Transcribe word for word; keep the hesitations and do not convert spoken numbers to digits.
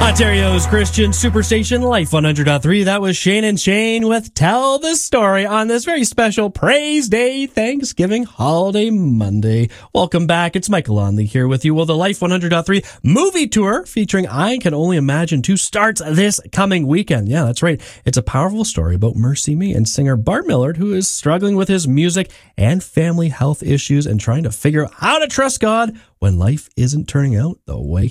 Ontario's Christian Superstation, Life one hundred point three. That was Shane and Shane with Tell the Story on this very special Praise Day Thanksgiving Holiday Monday. Welcome back. It's Michael Onley here with you. Well, the Life one hundred point three movie tour featuring I Can Only Imagine two starts this coming weekend. Yeah, that's right. It's a powerful story about Mercy Me and singer Bart Millard, who is struggling with his music and family health issues and trying to figure out how to trust God when life isn't turning out the way